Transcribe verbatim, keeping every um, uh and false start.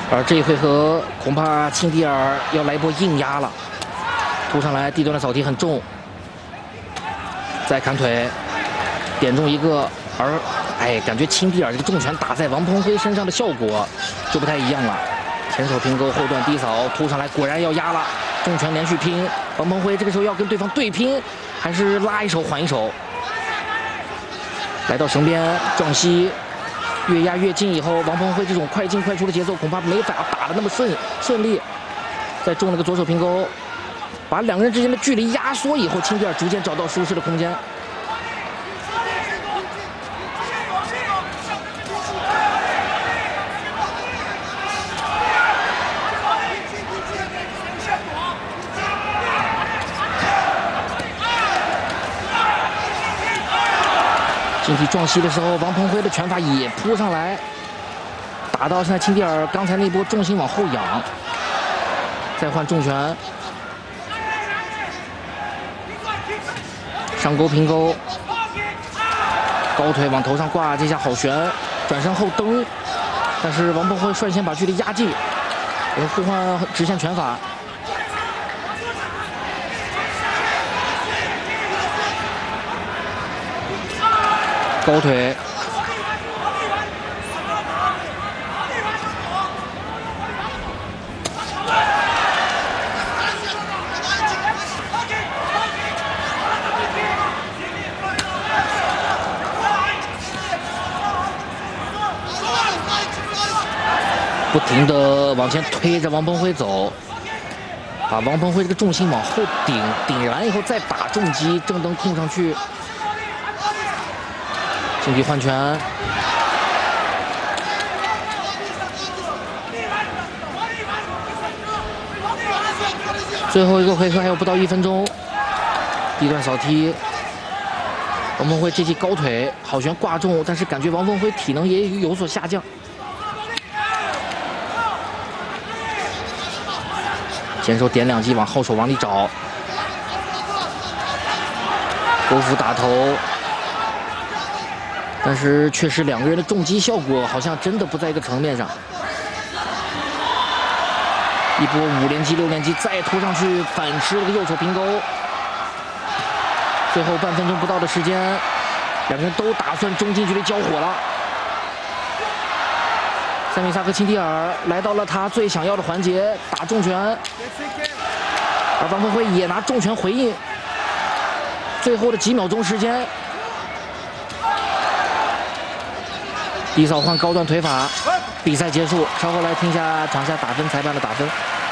而这一回合恐怕钦蒂尔要来一波硬压了，突上来地段的扫踢很重，再砍腿，点中一个，而哎，感觉钦蒂尔这个重拳打在王鹏辉身上的效果就不太一样了。前手平勾，后段低扫，突上来果然要压了，重拳连续拼，王鹏辉这个时候要跟对方对拼，还是拉一手缓一手？来到绳边撞膝。 越压越近以后，王鹏辉这种快进快出的节奏恐怕没法打得那么顺顺利。再中了个左手平勾，把两个人之间的距离压缩以后，钦蒂尔逐渐找到舒适的空间。近体撞膝的时候，王鹏辉的拳法也扑上来，打到现在钦蒂尔刚才那波重心往后仰，再换重拳，上勾平勾，高腿往头上挂，这下好旋，转身后蹬，但是王鹏辉率先把距离压近，然后互换直线拳法。 高腿，不停的往前推着王鹏辉走，把王鹏辉这个重心往后顶，顶燃以后再打重击，正蹬控上去。 近体换拳，最后一个回合还有不到一分钟，地段扫踢，王鹏辉这记高腿好旋挂中，但是感觉王鹏辉体能也有所下降。前手点两击，往后手往里找，勾腹打头。 但是确实两个人的重击效果好像真的不在一个层面上。一波五连击、六连击，再突上去反吃了个右手平勾。最后半分钟不到的时间，两个人都打算中近距离交火了。塞米萨克钦蒂尔来到了他最想要的环节，打重拳，而王鹏辉也拿重拳回应。最后的几秒钟时间。 低扫换高段腿法，比赛结束。稍后来听一下场下打分，裁判的打分。